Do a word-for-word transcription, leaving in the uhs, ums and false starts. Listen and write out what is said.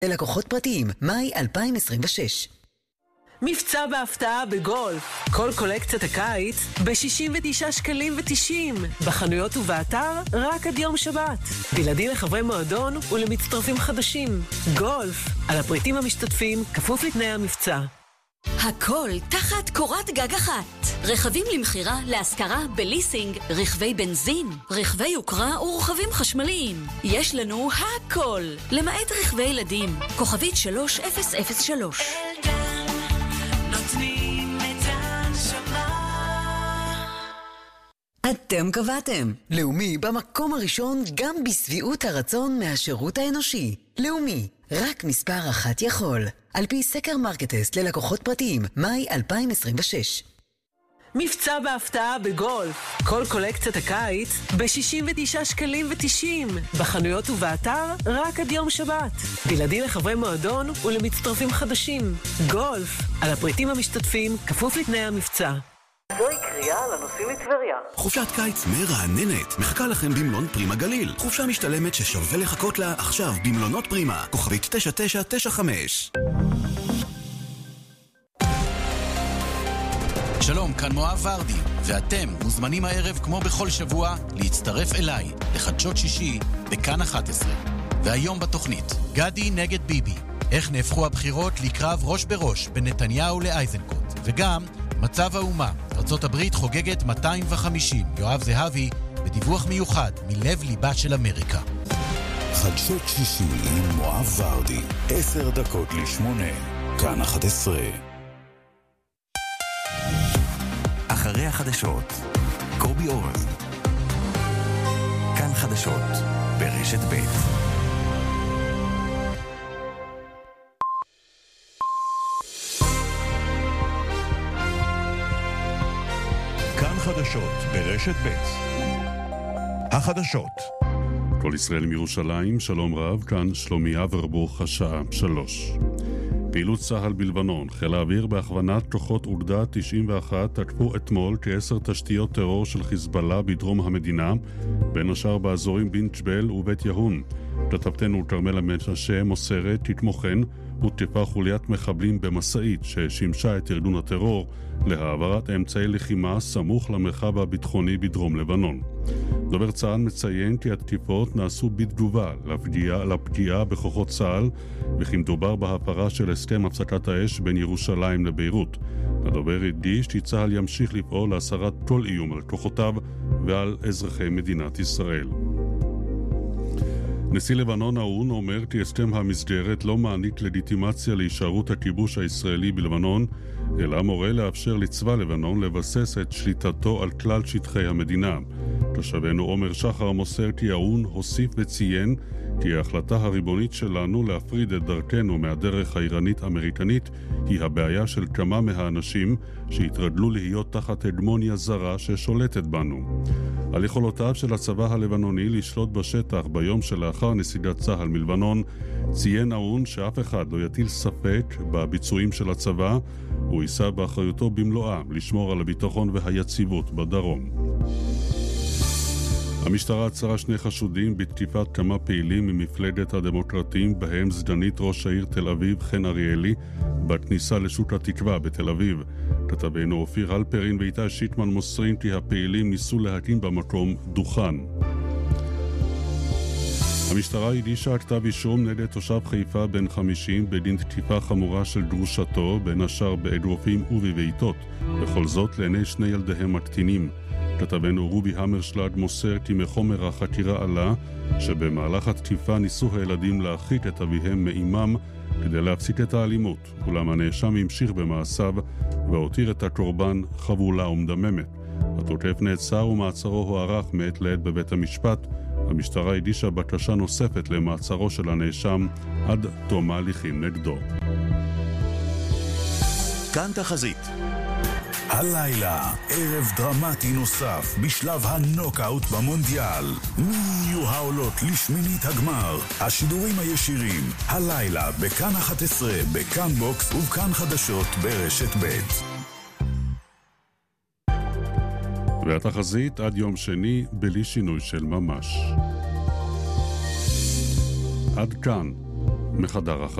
ללקוחות פרטיים, מאי אלפיים עשרים ושש. מבצע בהפתעה בגולף. כל קולקציית הקיץ ב-שישים ותשעה שקלים ותשעים. בחנויות ובאתר רק עד יום שבת. בלעדי לחברי מועדון ולמצטרפים חדשים. גולף. על הפריטים המשתתפים, כפוף לתנאי המבצע. הכל תחת קורת גג אחת. רכבים למחירה, להשכרה, בליסינג, רכבי בנזין, רכבי יוקרה ורכבים חשמליים. יש לנו הכל, למעט רכבי ילדים. כוכבית שלוש אפס אפס שלוש. אתם קבעתם. לאומי במקום הראשון גם בסביעות הרצון מהשירות האנושי. לאומי, רק מספר אחת יכול. על פי סקר מרקטסט ללקוחות פרטיים, מאי אלפיים עשרים ושש. מבצע בהפתעה בגולף. כל קולקציית הקיץ ב-שישים ותשעה שקלים ותשעים. בחנויות ובאתר רק עד יום שבת. בלעדי לחברי מועדון ולמצטרפים חדשים. גולף. על הפריטים המשתתפים, כפוף לתנאי המבצע. זוהי קריאה לנוסעים לטבריה. חופשת קיץ מרעננת מחכה לכם במלון פרימה גליל. חופשה משתלמת ששווה לחכות לה עכשיו במלונות פרימה. כוכבית תשע תשע תשע חמש. שלום, כאן מואב ורדי, ואתם מוזמנים הערב כמו בכל שבוע להצטרף אליי לחדשות שישי בכאן אחת עשרה. והיום בתוכנית, גדי נגד ביבי. איך נהפכו הבחירות לקרב ראש בראש בין נתניהו לאייזנקוט. וגם מצב האומה, ארצות הברית חוגגת מאתיים וחמישים. יואב זהבי בדיווח מיוחד מלב ליבה של אמריקה. חדשות שישי עם מואב ורדי, עשר דקות לשמונה, כאן אחת עשרה. אחרי החדשות, קובי אורן. כאן חדשות, ברשת ב'. כאן חדשות ברשת ב'. החדשות. כל ישראל מירושלים, שלום רב, כאן שלומי אברבוך, השעה שלוש. פעילות צהל בלבנון, חיל האוויר בהכוונת כוחות אוגדה תשעים ואחת תקפו אתמול כעשר תשתיות טרור של חיזבאללה בדרום המדינה, בין השאר באזורים בן ג'בל ובית יהון. כתבתנו כרמלה מנשה מוסרת כי כמו כן הותקפה חוליית מחבלים במסעית ששימשה את ארגון הטרור להעברת אמצעי לחימה סמוך למרחב הביטחוני בדרום לבנון. דובר צה"ל מציין כי התקיפות נעשו בתגובה לפגיעה, לפגיעה בכוחות צה"ל וכי מדובר בהפרה של הסכם הפסקת האש בין ירושלים לביירות. הדובר הדגיש כי צה"ל ימשיך לפעול להסרת כל איום על כוחותיו ועל אזרחי מדינת ישראל. נשיא לבנון האון אומר כי הסכם המסגרת לא מעניק לגיטימציה להישארות הכיבוש הישראלי בלבנון, אלא מורה לאפשר לצבא לבנון לבסס את שליטתו על כלל שטחי המדינה. תושבנו עומר שחר מוסר כי האון הוסיף וציין כי ההחלטה הריבונית שלנו להפריד את דרכנו מהדרך האיראנית-אמריקנית היא הבעיה של כמה מהאנשים שהתרגלו להיות תחת הגמוניה זרה ששולטת בנו. על יכולותיו של הצבא הלבנוני לשלוט בשטח ביום שלאחר נסיגת צה"ל מלבנון, ציין האון שאף אחד לא יטיל ספק בביצועים של הצבא, הוא יישא באחריותו במלואה לשמור על הביטחון והיציבות בדרום. המשטרה עצרה שני חשודים בתקיפת כמה פעילים ממפלגת הדמוקרטים, בהם סגנית ראש העיר תל אביב חן אריאלי, בכניסה לשוק התקווה בתל אביב. כתבנו אופיר הלפרין ואיתי שיטמן מוסרים כי הפעילים ניסו להקים במקום דוכן. המשטרה הגישה כתב אישום נגד תושב חיפה בן חמישים בדין תקיפה חמורה של גרושתו, בין השאר באגרופים ובבעיטות, וכל זאת לעיני שני ילדיהם הקטינים. כתבנו רובי המרשלג מוסר כי מחומר החקירה עלה שבמהלך התקיפה ניסו הילדים להרחיק את אביהם מאימם כדי להפסיק את האלימות, אולם הנאשם המשיך במעשיו והותיר את הקורבן חבולה ומדממת. התוקף נעצר ומעצרו הוארך מעת לעת בבית המשפט. המשטרה הגישה בקשה נוספת למעצרו של הנאשם עד תום ההליכים נגדו. כאן תחזית. הלילה, ערב דרמטי נוסף בשלב הנוקאוט במונדיאל. מי יהיו העולות לשמינית הגמר? השידורים הישירים, הלילה בכאן אחת עשרה, בכאן בוקס ובכאן חדשות ברשת ב'. והתחזית עד יום שני בלי שינוי של ממש. עד כאן, מחדר החדשות.